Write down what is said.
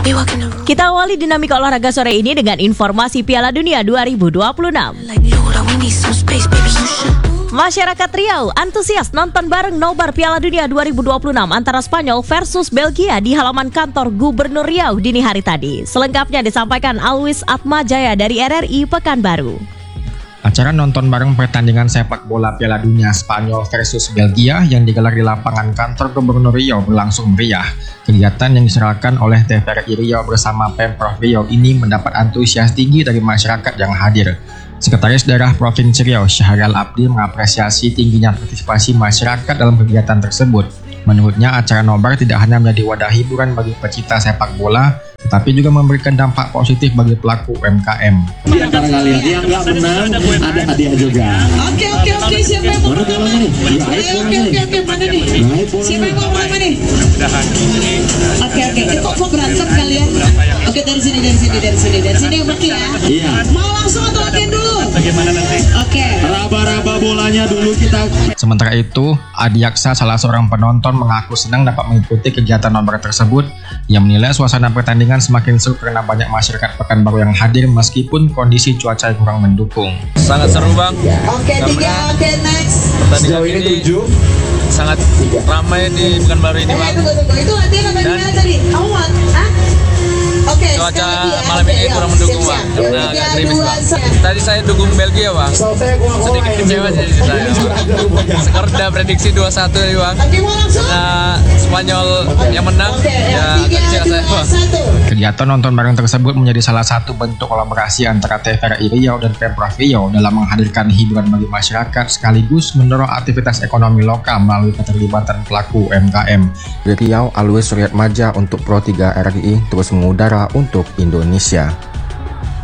Kita awali dinamika olahraga sore ini dengan informasi Piala Dunia 2026. Masyarakat Riau antusias nonton bareng nobar Piala Dunia 2026 antara Spanyol versus Belgia di halaman kantor Gubernur Riau dini hari tadi. Selengkapnya disampaikan Alwis Atmajaya dari RRI Pekanbaru. Acara nonton bareng pertandingan sepak bola Piala Dunia Spanyol versus Belgia yang digelar di lapangan kantor Gubernur Riau berlangsung meriah. Kegiatan yang diserahkan oleh TVRI Riau bersama Pemprov Riau ini mendapat antusias tinggi dari masyarakat yang hadir. Sekretaris Daerah Provinsi Riau, Syahrial Abdi, mengapresiasi tingginya partisipasi masyarakat dalam kegiatan tersebut. Menurutnya, acara nobar tidak hanya menjadi wadah hiburan bagi pecinta sepak bola, tetapi juga memberikan dampak positif bagi pelaku UMKM. Di antara kalian yang nggak menang, ada hadiah juga. Oke, siapa yang mau pertama nih? Oke, mana nih? Siapa yang mau pertama nih? Oke, kok berantem kalian? Oke, dari sini yang berarti ya? Iya. Mau langsung atau latihan dulu? Bagaimana nanti? Oke. Raba-raba bolanya dulu kita. Sementara itu, Adiaksa, salah seorang penonton, mengaku senang dapat mengikuti kegiatan nobar tersebut. Ia menilai suasana pertandingan semakin seru karena banyak masyarakat Pekanbaru yang hadir meskipun kondisi cuaca kurang mendukung. Sangat seru, Bang. Oke, next. Pertandingan ini sangat ramai di Pekanbaru ini, Bang. Tunggu. Itu latihan apa gimana tadi? Oke, Cuaca malam ini kurang mendukung, Bang, karena agak gerimis, Bang. Tadi saya dukung Belgia, Bang. Sedikit kecewa sih saya, Bang. Skor udah prediksi 2-1 tadi, Bang. Karena Spanyol yang menang, ya agak kecewa saya, Bang. Kegiatan nonton bareng tersebut menjadi salah satu bentuk kolaborasi antara TVRI Riau dan Pemprov Riau dalam menghadirkan hiburan bagi masyarakat sekaligus mendorong aktivitas ekonomi lokal melalui keterlibatan pelaku UMKM. Di Riau, Alwis Atmajaya untuk Pro 3 RRI terus mengudara untuk Indonesia.